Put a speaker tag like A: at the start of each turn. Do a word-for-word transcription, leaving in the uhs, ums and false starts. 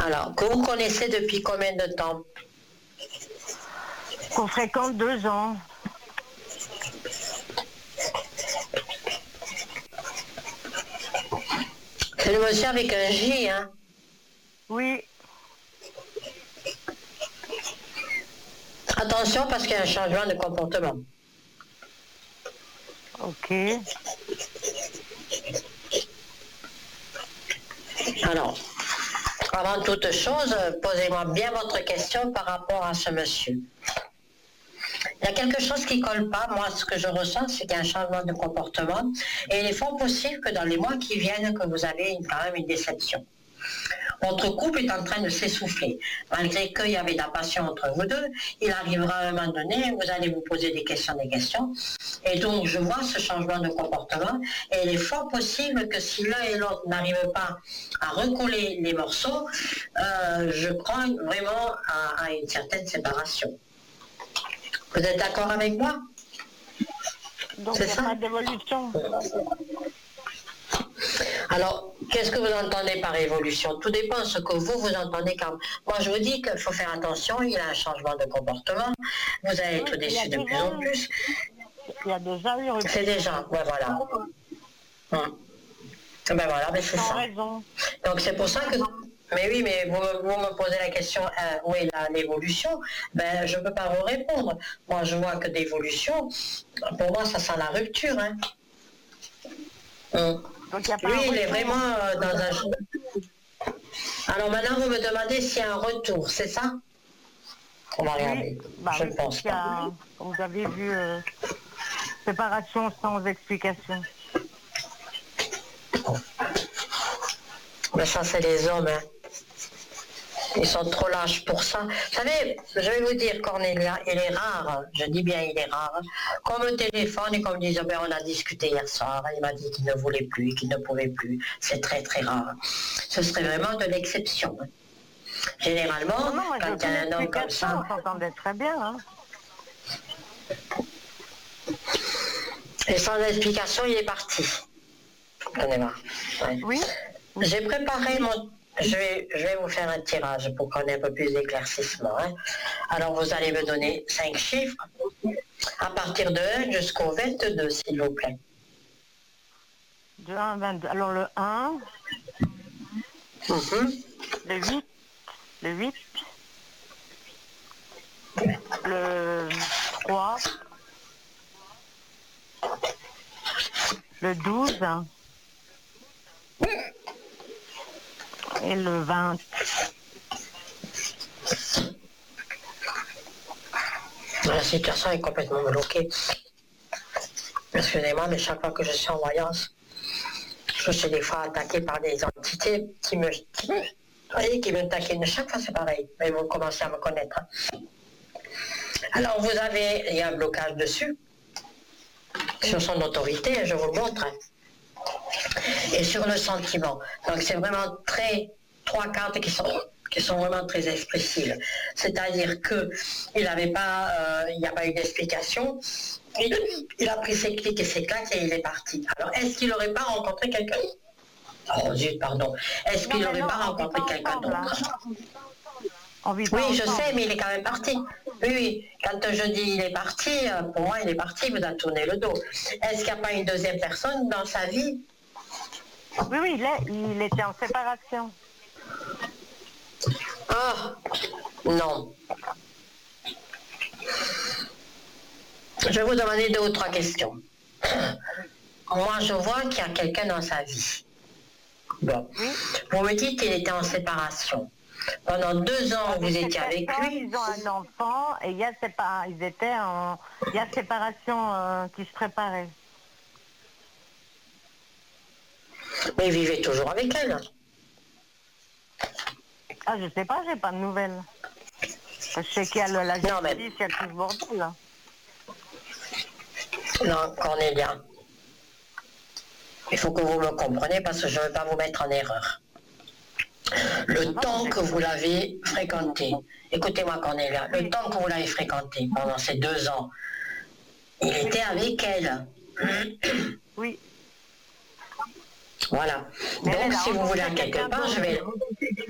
A: Alors, que vous connaissez depuis combien de temps?
B: Qu'on fréquente deux ans.
A: C'est le monsieur avec un J, hein?
B: Oui.
A: Attention parce qu'il y a un changement de comportement.
B: Ok.
A: Alors, avant toute chose, posez-moi bien votre question par rapport à ce monsieur. Il y a quelque chose qui ne colle pas. Moi, ce que je ressens, c'est qu'il y a un changement de comportement. Et il est fort possible que dans les mois qui viennent, que vous avez une, quand même une déception. Votre couple est en train de s'essouffler. Malgré qu'il y avait de la passion entre vous deux, il arrivera à un moment donné, vous allez vous poser des questions, des questions. Et donc, je vois ce changement de comportement. Et il est fort possible que si l'un et l'autre n'arrivent pas à recoller les morceaux, euh, je crois vraiment à, à une certaine séparation. Vous êtes d'accord avec moi?
B: Donc il n'y a pas d'évolution.
A: Alors, qu'est-ce que vous entendez par évolution? Tout dépend de ce que vous, vous entendez quand... Moi, je vous dis qu'il faut faire attention, il y a un changement de comportement, vous allez être déçus de plus en plus.
B: Il y a déjà eu...
A: C'est déjà, ouais, voilà. Hum. Ben voilà, ben c'est ça.
B: Raison.
A: Donc c'est pour ça que... Mais oui, mais vous, vous me posez la question, euh, où est l'évolution? Ben, je ne peux pas vous répondre. Moi, je vois que d'évolution, pour moi, ça sent la rupture. Hein. Hum.
B: Donc, y a pas
A: Lui,
B: un
A: il est
B: retour.
A: vraiment euh, dans un... Alors maintenant, vous me demandez s'il y a un retour, c'est ça? On va regarder.
B: Oui, bah
A: je
B: oui,
A: ne pense
B: qu'il y a,
A: pas.
B: comme vous avez vu, euh, séparation sans explication.
A: Mais ça, c'est les hommes. Hein. Ils sont trop lâches pour ça. Vous savez, je vais vous dire, Cornelia, il est rare, je dis bien il est rare, comme au téléphone et comme disent, ben, on a discuté hier soir, il m'a dit qu'il ne voulait plus, qu'il ne pouvait plus. C'est très très rare. Ce serait vraiment de l'exception. Généralement,
B: non, non,
A: quand il y a un homme comme ça...
B: On s'entendait très bien. Hein.
A: Et sans explication, il est parti. Cornelia. Ouais.
B: Oui.
A: J'ai préparé mon... Je vais, je vais vous faire un tirage pour qu'on ait un peu plus d'éclaircissement. Hein. Alors, vous allez me donner cinq chiffres à partir de un jusqu'au vingt-deux, s'il vous plaît.
B: De un à vingt-deux. Alors, le un,
A: Mm-hmm.
B: le huit, le huit, le trois, le douze et le vingt.
A: La situation est complètement bloquée. Excusez-moi, mais chaque fois que je suis en voyance, je suis des fois attaquée par des entités qui me... Qui me vous voyez, qui me taquinent. Chaque fois, c'est pareil. Mais vous commencez à me connaître. Hein. Alors, vous avez... Il y a un blocage dessus. Sur son autorité, je vous le montre. Hein. Et sur le sentiment. Donc c'est vraiment très trois cartes qui sont qui sont vraiment très expressives. C'est-à-dire que il n'avait pas, euh, il n'y a pas eu d'explication. Il, il a pris ses clics et ses claques et il est parti. Alors est-ce qu'il n'aurait pas rencontré quelqu'un? Oh zut, pardon. Est-ce qu'il n'aurait pas rencontré quelqu'un d'autre? Oui, je sais, mais il est quand même parti. Oui, oui. Quand je dis il est parti, pour moi il est parti, il vous a tourné le dos. Est-ce qu'il n'y a pas une deuxième personne dans sa vie?
B: Oui, oui, il, est, il était en séparation.
A: Ah, non. Je vais vous demander deux ou trois questions. Moi, je vois qu'il y a quelqu'un dans sa vie. Bon. Oui. Vous me dites qu'il était en séparation. Pendant deux ans, vous étiez avec lui.
B: Ils ont un enfant et il y a sépa... ils étaient en... il y a séparation euh, qui se préparait.
A: Mais il vivait toujours avec elle.
B: Ah, je sais pas, j'ai pas de nouvelles. Je sais qu'il y a le, la justice, mais... il y a tout ce bordel.
A: Non, Cornelia. Il faut que vous me compreniez parce que je ne veux pas vous mettre en erreur. Le non, temps que vous l'avez fréquenté, écoutez-moi Cornelia, oui. Le temps que vous l'avez fréquenté pendant ces deux ans, il oui. était avec elle.
B: Oui.
A: Voilà. Mais donc si vous voulez à quelque part, je vais...